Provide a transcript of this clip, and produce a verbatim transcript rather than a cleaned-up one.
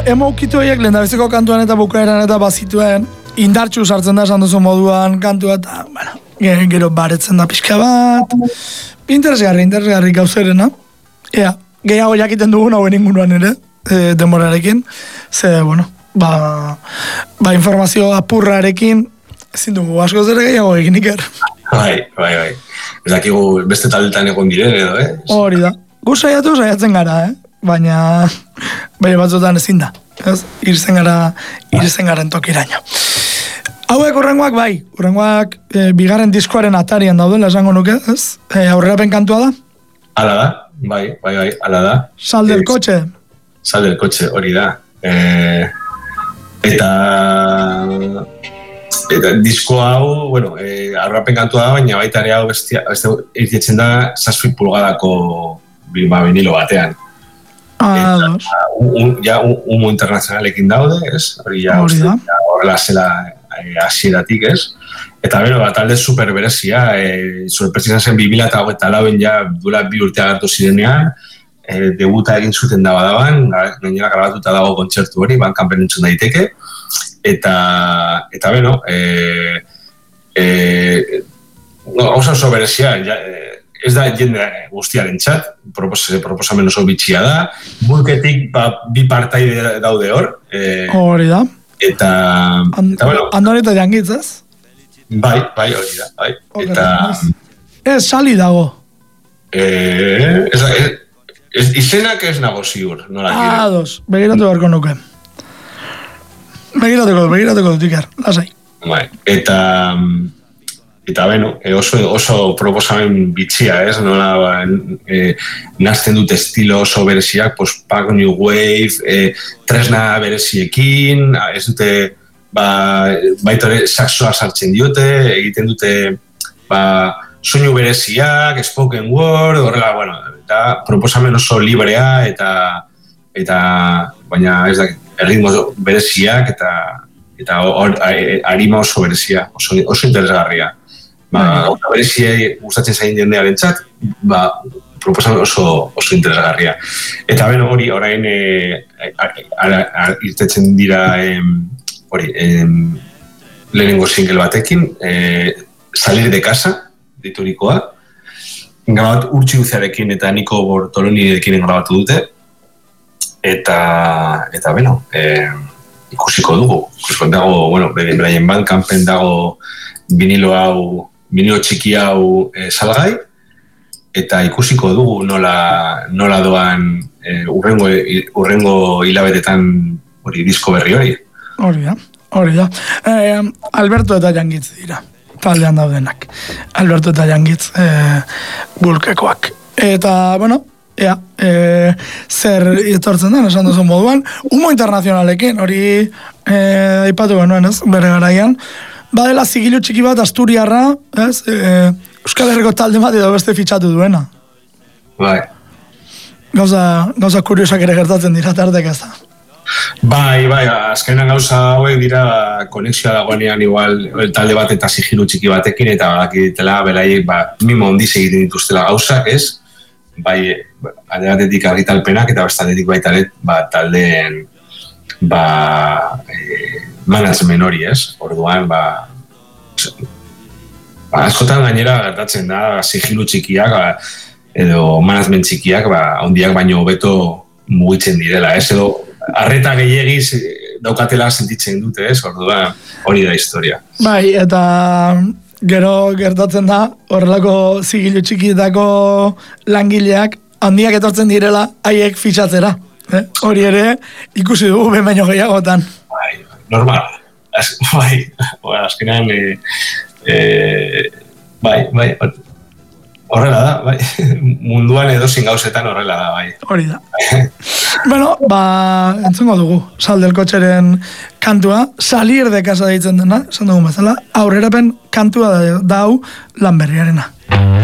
emo ukitu horiek lehendabiziko kantuan eta bukaeran eta bazituen indartxu sartzen da esan duzu moduan kantua eta, bueno, gero baretzen da pixka bat. Interesgarri, interesgarri gauzerena. Ea, gehiago jakiten dugun hauen inguruan ere, e, denborarekin. Ze, bueno, ba, ba informazio apurrarekin ezin dugu asko zere gehiago egin iker. Bai, bai, bai. Ez dakigu beste taldetan egon diren edo, eh? Hori da. Gu saiatu saiatzen gara, eh? Baina, baina batzutan ezin da. Ez? Irzen gara, irzen garen tokiraino. Hauek urrengoak bai, urrengoak e, bigarren diskoaren atarian daudela esango nuke, ez? E, aurrerapen kantua da? Hala da, bai, bai, bai, hala da. Sal del kotxe. Sal del kotxe, hori da. E, eta... Eta disko hau, bueno, e, aurrerapen kantua da, baina baita ere hau bestia, beste irtietzen da zazpi pulgadako ba, vinilo batean. Ah, eta, un, un, ja, un, humo internazionalekin daude, ez? Hori ja, horrela zela hasieratik, ez? Eta, bero, bat alde super berezia, e, sorpresa zen bi mila eta lauen ja duela bi urte agartu zirenean, e, debuta egin zuten daba daban, gainera grabatuta dago kontzertu hori, ban kanpen entzun daiteke, eta, eta, beno, e, e, no, oso oso berezia, ja, e, ez da jende guztiaren txat, propos, proposamen oso bitxia da, bulketik ba, bi partai daude hor. E, hori da. Eta, And, eta bueno. Andon eta jangitz, ez? Bai, bai, hori da, bai. Okay, eta... Ez, sali dago. E, ez, ez, ez, izenak ez nago ziur, nola gire. Ah, dos, begiratu beharko nuke. Begiratuko, begiratuko dut, Iker, lasai. Bai, eta... Eta, beno, oso, oso proposamen bitxia, ez? Nola, e, nazten dute estilo oso bereziak, post-punk, new wave, e, tresna bereziekin, ez dute, ba, baitore saxoa sartzen diote, egiten dute, ba, soinu bereziak, spoken word, horrela, bueno, eta proposamen oso librea, eta, eta baina, ez da, erritmo bereziak, eta, eta or, arima oso berezia, oso, oso interesgarria. Ba, bereziei gustatzen zain jendearen txat, ba, proposamen oso, oso interesgarria. Eta beno, hori, orain e, irtetzen dira hori, lehenengo single batekin, e, Salir de casa, diturikoa, grabat Urtsi Uziarekin eta Niko Bortolonirekin grabatu dute, eta, eta beno, e, ikusiko dugu. Ikusiko dago, bueno, beraien Bandcampen dago vinilo hau, vinilo txiki hau e, salgai, eta ikusiko dugu nola, nola doan e, urrengo, urrengo hilabetetan hori disko berri hori. Hori da, hori da. Eh, Alberto eta Jangitz dira, taldean daudenak. Alberto eta Jangitz e, bulkekoak. Eta, bueno, ea, e, zer etortzen den, esan duzu moduan, humo internazionalekin, hori e, aipatu genuen, ez, bere garaian, badela zigilu txiki bat Asturiarra, ez? E, Euskal Herriko talde bat edo beste fitxatu duena. Bai. Gauza, gauza kuriosak ere gertatzen dira tartek ez da. Bai, bai, azkenan gauza hauek dira konexioa dagoenean igual talde bat eta zigilu txiki batekin eta bakitela belaiek ba, mimo ondiz egiten dituztela gauzak, ez? Bai, alde batetik argitalpenak eta bestaldetik baita ba, taldeen ba, e, management hori, ez? Orduan, ba, ba askotan gainera gertatzen da, sigilu txikiak, ba, edo management txikiak, ba, ondiak baino hobeto mugitzen direla, ez? Edo, arreta gehiagiz daukatela sentitzen dute, ez? Orduan, hori da historia. Bai, eta gero gertatzen da, horrelako sigilu txikietako langileak, handiak etortzen direla, haiek fitxatzera. Eh? Hori ere, ikusi dugu behin baino gehiagotan. Bai, normal. Az, bai, azkenean, e, e, bai, bai, horrela da, bai. Munduan edozin gauzetan horrela da, bai. Hori da. Bueno, ba, entzungo dugu, Sal del Kotxeren kantua, Salir de casa deitzen dena, esan dugu bezala, aurrerapen kantua da, dau lan berriarena.